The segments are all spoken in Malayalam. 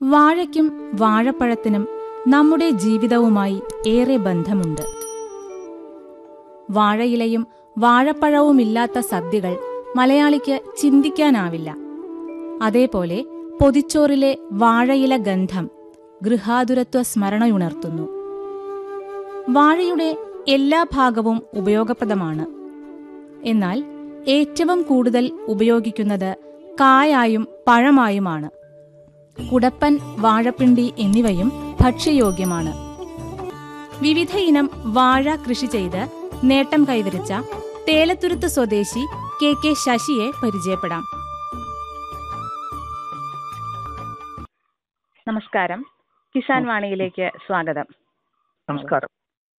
വാഴയ്ക്കും വാഴപ്പഴത്തിനും നമ്മുടെ ജീവിതവുമായി ഏറെ ബന്ധമുണ്ട്. വാഴയിലയും വാഴപ്പഴവുമില്ലാത്ത സദ്യകൾ മലയാളിക്ക് ചിന്തിക്കാനാവില്ല. അതേപോലെ പൊതിച്ചോറിലെ വാഴയില ഗന്ധം ഗൃഹാതുരത്വ സ്മരണയുണർത്തുന്നു. വാഴയുടെ എല്ലാ ഭാഗവും ഉപയോഗപ്രദമാണ്. എന്നാൽ ഏറ്റവും കൂടുതൽ ഉപയോഗിക്കുന്നത് കായായും പഴമായുമാണ്. കുടപ്പൻ, വാഴപ്പിണ്ടി എന്നിവയും ഭക്ഷ്യയോഗ്യമാണ്. വിവിധ ഇനം വാഴ കൃഷി ചെയ്ത് നേട്ടം കൈവരിച്ച തേലത്തുരുത്ത് സ്വദേശി കെ ശശിയെ പരിചയപ്പെടാം. നമസ്കാരം, കിസാൻ വാണിയിലേക്ക് സ്വാഗതം. നമസ്കാരം.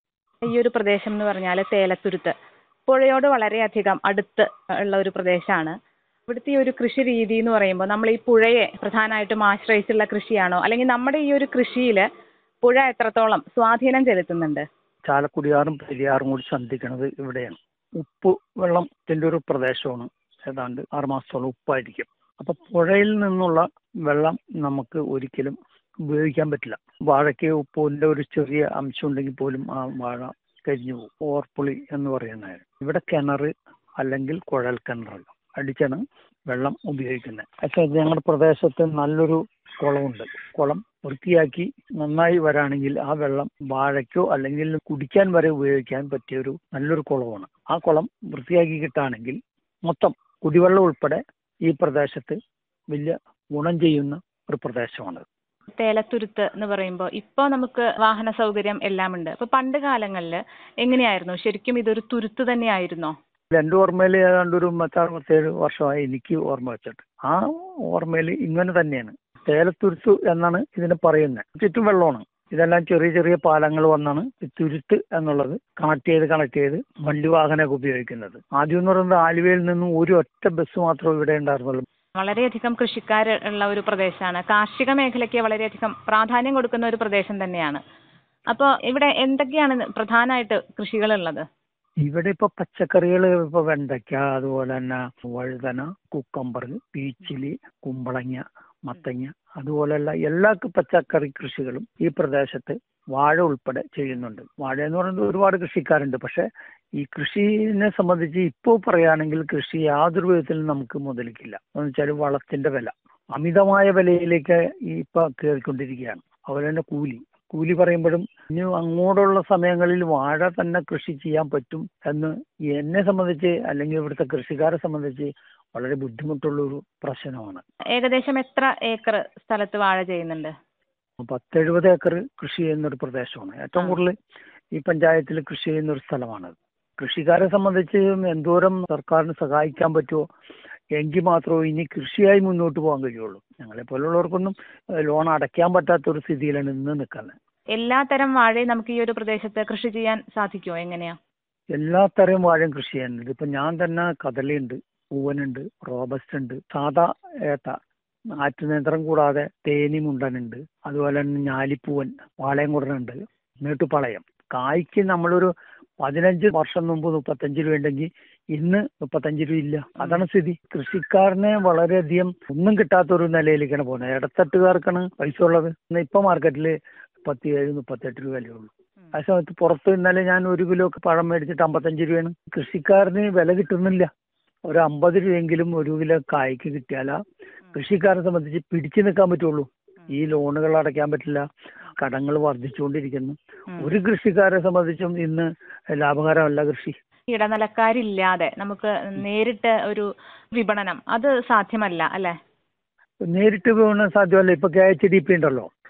ഈ ഒരു പ്രദേശം എന്ന് പറഞ്ഞാൽ തേലത്തുരുത്ത് പുഴയോട് വളരെയധികം അടുത്ത് ഉള്ള ഒരു പ്രദേശമാണ്. ഇവിടുത്തെ ഈ ഒരു കൃഷി രീതി എന്ന് പറയുമ്പോൾ നമ്മൾ ഈ പുഴയെ പ്രധാനമായിട്ടും ആശ്രയിച്ചുള്ള കൃഷിയാണോ, അല്ലെങ്കിൽ നമ്മുടെ ഈ ഒരു കൃഷിയിൽ പുഴ എത്രത്തോളം സ്വാധീനം ചെലുത്തുന്നുണ്ട്? ചാലക്കുടിയാറും പെരിയാറും കൂടി സന്ധിക്കുന്നത് ഇവിടെയാണ്. ഉപ്പ് വെള്ളത്തിന്റെ ഒരു പ്രദേശമാണ്. ഏതാണ്ട് 6 മാസത്തോളം ഉപ്പായിരിക്കും. അപ്പൊ പുഴയിൽ നിന്നുള്ള വെള്ളം നമുക്ക് ഒരിക്കലും ഉപയോഗിക്കാൻ പറ്റില്ല. വാഴയ്ക്ക് ഉപ്പിന്റെ ഒരു ചെറിയ അംശം ഉണ്ടെങ്കിൽ പോലും ആ വാഴ കരിഞ്ഞു പോകും. ഓർപ്പുളി എന്ന് പറയുന്നത്. ഇവിടെ കിണർ അല്ലെങ്കിൽ കുഴൽ കിണറല്ല അടിച്ചാണ് വെള്ളം ഉപയോഗിക്കുന്നത്. പക്ഷേ ഞങ്ങളുടെ പ്രദേശത്ത് നല്ലൊരു കുളമുണ്ട്. കുളം വൃത്തിയാക്കി നന്നായി വരാണെങ്കിൽ ആ വെള്ളം വാഴയ്ക്കോ അല്ലെങ്കിൽ കുടിക്കാൻ വരെ ഉപയോഗിക്കാൻ പറ്റിയൊരു നല്ലൊരു കുളമാണ്. ആ കുളം വൃത്തിയാക്കി കിട്ടുകയാണെങ്കിൽ മൊത്തം കുടിവെള്ളം ഉൾപ്പെടെ ഈ പ്രദേശത്ത് വലിയ ഗുണം ചെയ്യുന്ന ഒരു പ്രദേശമാണ്. തേലത്തുരുത്ത് എന്ന് പറയുമ്പോൾ ഇപ്പോൾ നമുക്ക് വാഹന സൗകര്യം എല്ലാം ഉണ്ട്. അപ്പൊ പണ്ട് കാലങ്ങളിൽ എങ്ങനെയായിരുന്നു? ശരിക്കും ഇതൊരു തുരുത്ത് തന്നെയായിരുന്നോ? എൻ്റെ ഓർമ്മയിൽ ഏതാണ്ട് ഒരു 67 വർഷമായി എനിക്ക് ഓർമ്മ വെച്ചിട്ട്. ആ ഓർമ്മയിൽ ഇങ്ങനെ തന്നെയാണ്. തേലത്തുരുത്ത് എന്നാണ് ഇതിനെ പറയുന്നത്. ചുറ്റും വെള്ളമാണ്. ഇതെല്ലാം ചെറിയ ചെറിയ പാലങ്ങൾ വന്നാണ് ഈ തുരുത്ത് എന്നുള്ളത് കണക്ട് ചെയ്ത് വണ്ടി വാഹനമൊക്കെ ഉപയോഗിക്കുന്നത്. ആദ്യം എന്ന് പറയുന്നത് ആലുവയിൽ നിന്നും ഒരു ഒറ്റ ബസ് മാത്രമേ ഇവിടെ ഉണ്ടായിരുന്നുള്ളൂ. വളരെയധികം കൃഷിക്കാർ ഉള്ള ഒരു പ്രദേശമാണ്. കാർഷിക മേഖലയ്ക്ക് വളരെയധികം പ്രാധാന്യം കൊടുക്കുന്ന ഒരു പ്രദേശം തന്നെയാണ്. അപ്പോൾ ഇവിടെ എന്തൊക്കെയാണ് പ്രധാനമായിട്ട് കൃഷികളുള്ളത്? ഇവിടെ ഇപ്പൊ പച്ചക്കറികൾ ഇപ്പൊ വെണ്ടയ്ക്ക, അതുപോലെ തന്നെ വഴുതന, കുക്കമ്പർ, പീച്ചിലി, കുമ്പളങ്ങ, മത്തങ്ങ, അതുപോലെയുള്ള എല്ലാ പച്ചക്കറി കൃഷികളും ഈ പ്രദേശത്ത് വാഴ ഉൾപ്പെടെ ചെയ്യുന്നുണ്ട്. വാഴ എന്ന് പറയുന്നത് ഒരുപാട് കൃഷിക്കാരുണ്ട്. പക്ഷെ ഈ കൃഷിനെ സംബന്ധിച്ച് ഇപ്പോൾ പറയുകയാണെങ്കിൽ കൃഷി യാതൊരു വിധത്തിലും നമുക്ക് മുതലിക്കില്ല. എന്ന് വെച്ചാൽ വളത്തിന്റെ വില അമിതമായ വിലയിലേക്ക് ഇപ്പൊ കയറിക്കൊണ്ടിരിക്കുകയാണ്. അതുപോലെ തന്നെ കൂലി പറയുമ്പോഴും ഇനി അങ്ങോട്ടുള്ള സമയങ്ങളിൽ വാഴ തന്നെ കൃഷി ചെയ്യാൻ പറ്റും എന്ന് എന്നെ സംബന്ധിച്ച് അല്ലെങ്കിൽ ഇവിടുത്തെ കൃഷിക്കാരെ സംബന്ധിച്ച് വളരെ ബുദ്ധിമുട്ടുള്ള ഒരു പ്രശ്നമാണ്. ഏകദേശം എത്ര ഏക്കർ സ്ഥലത്ത് വാഴ ചെയ്യുന്നുണ്ട്? 10-70 ഏക്കർ കൃഷി ചെയ്യുന്ന ഒരു പ്രദേശമാണ്. ഏറ്റവും കൂടുതൽ ഈ പഞ്ചായത്തിൽ കൃഷി ചെയ്യുന്ന ഒരു സ്ഥലമാണത്. കൃഷിക്കാരെ സംബന്ധിച്ച് എന്തോരം സർക്കാരിന് സഹായിക്കാൻ പറ്റുമോ എങ്കിൽ മാത്രമേ ഇനി കൃഷിയായി മുന്നോട്ട് പോകാൻ കഴിയുള്ളൂ. ഞങ്ങളെ പോലുള്ളവർക്കൊന്നും ലോൺ അടയ്ക്കാൻ പറ്റാത്ത ഒരു സ്ഥിതിയിലാണ് ഇന്ന് നിൽക്കുന്നത്. എല്ലാ തരം വാഴയും നമുക്ക് ഈ ഒരു പ്രദേശത്ത് കൃഷി ചെയ്യാൻ സാധിക്കുമോ? എങ്ങനെയാ? എല്ലാ തരം വാഴയും കൃഷി ചെയ്യുന്നുണ്ട്. ഇപ്പൊ ഞാൻ തന്നെ കദളിയുണ്ട്, പൂവനുണ്ട്, റോബസ്റ്റ് ഉണ്ട്, സാധാ ഏത്ത, ആറ്റുനേന്ത്രം കൂടാതെ തേനിമുണ്ടനുണ്ട്, അതുപോലെ തന്നെ ഞാലിപ്പൂവൻ, പാളയംകുടനുണ്ട്, മേട്ടുപാളയം. കായ്ക്ക് നമ്മളൊരു 15 വർഷം മുമ്പ് 35 രൂപ ഉണ്ടെങ്കിൽ ഇന്ന് 35 രൂപ ഇല്ല. അതാണ് സ്ഥിതി. കൃഷിക്കാരനെ വളരെയധികം ഒന്നും കിട്ടാത്ത ഒരു നിലയിലേക്കാണ് പോകുന്നത്. ഇടത്തട്ടുകാർക്കാണ് പൈസ ഉള്ളത്. ഇപ്പൊ മാർക്കറ്റിൽ 37-38 രൂപ വിലയേ ഉള്ളൂ. ആ സമയത്ത് പുറത്ത് ഇന്നലെ ഞാൻ 1 കിലോ പഴം മേടിച്ചിട്ട് 55 രൂപയാണ്. കൃഷിക്കാരന് വില കിട്ടുന്നില്ല. ഒരു 50 രൂപയെങ്കിലും 1 കിലോ കായ്ക്ക് കിട്ടിയാലാ കൃഷിക്കാരനെ സംബന്ധിച്ച് പിടിച്ചു നിൽക്കാൻ പറ്റുള്ളൂ. ഈ ലോണുകൾ അടയ്ക്കാൻ പറ്റില്ല. കടങ്ങൾ വർദ്ധിച്ചുകൊണ്ടിരിക്കുന്നു. ഒരു കൃഷിക്കാരെ സംബന്ധിച്ചും ഇന്ന് ലാഭകരമല്ല കൃഷി. ഇടനിലക്കാരില്ലാതെ നമുക്ക് നേരിട്ട് ഒരു വിപണനം അത് സാധ്യമല്ല അല്ലെ? നേരിട്ട് വിപണനം സാധ്യമല്ല. ഇപ്പൊ KHDP ഉണ്ടല്ലോ,